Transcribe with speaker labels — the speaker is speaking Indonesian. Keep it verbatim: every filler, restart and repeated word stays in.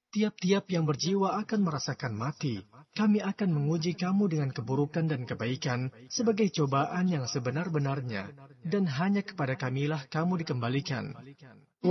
Speaker 1: Tiap-tiap yang berjiwa akan merasakan mati. Kami akan menguji kamu dengan keburukan dan kebaikan sebagai cobaan yang sebenar-benarnya. Dan hanya kepada kamilah kamu dikembalikan.